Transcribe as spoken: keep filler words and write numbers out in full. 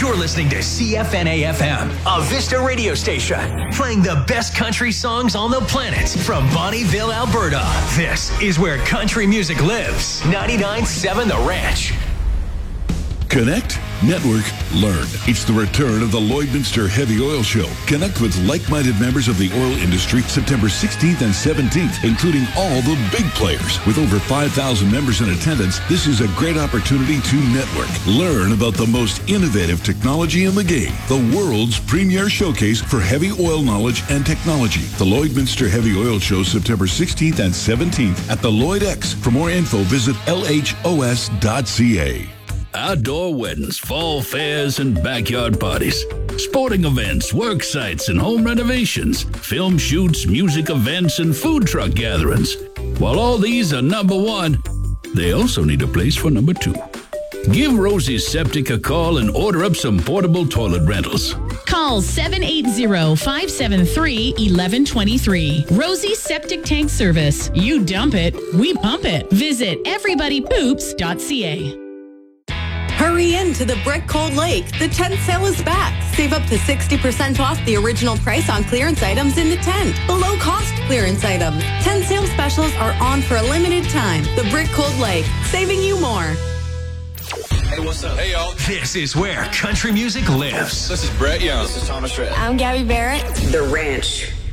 You're listening to C F N A F M, a Vista radio station, playing the best country songs on the planet from Bonnieville, Alberta. This is where country music lives. ninety-nine point seven The Ranch. Connect, network, learn. It's the return of the Lloydminster Heavy Oil Show. Connect with like-minded members of the oil industry September sixteenth and seventeenth, including all the big players. With over five thousand members in attendance, this is a great opportunity to network. Learn about the most innovative technology in the game. The world's premier showcase for heavy oil knowledge and technology. The Lloydminster Heavy Oil Show, September sixteenth and seventeenth at the Lloyd X. For more info, visit L H O S dot C A. Outdoor weddings, fall fairs, and backyard parties. Sporting events, work sites, and home renovations. Film shoots, music events, and food truck gatherings. While all these are number one, they also need a place for number two. Give Rosie's Septic a call and order up some portable toilet rentals. Call seven eight zero, five seven three, one one two three. Rosie's Septic Tank Service. You dump it, we pump it. Visit everybody poops dot c a. Hurry in to the Brick Cold Lake. The tent sale is back. Save up to sixty percent off the original price on clearance items in the tent. Below cost clearance items. Tent sale specials are on for a limited time. The Brick Cold Lake, saving you more. Hey, what's up? Hey, y'all. This is where country music lives. This is Brett Young. This is Thomas Rhett. I'm Gabby Barrett. The Ranch.